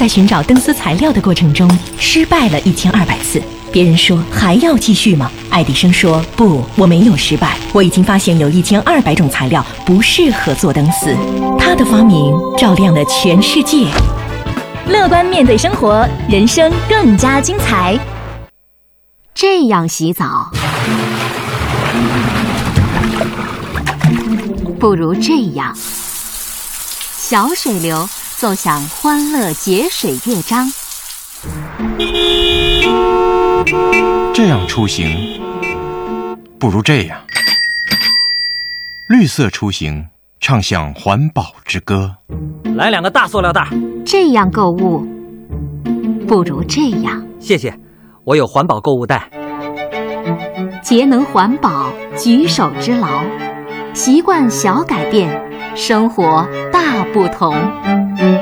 在寻找灯丝材料的过程中失败了1200次。别人说还要继续吗？爱迪生说不，我没有失败，我已经发现有1200种材料不适合做灯丝。他的发明照亮了全世界。 乐观面对生活，人生更加精彩。 这样洗澡，不如这样。小水流奏响欢乐节水乐章。 这样出行，不如这样。绿色出行，唱响环保之歌。 来2个大塑料袋。 这样购物，不如这样。 谢谢，我有环保购物袋。 节能环保，举手之劳，习惯小改变，生活大不同。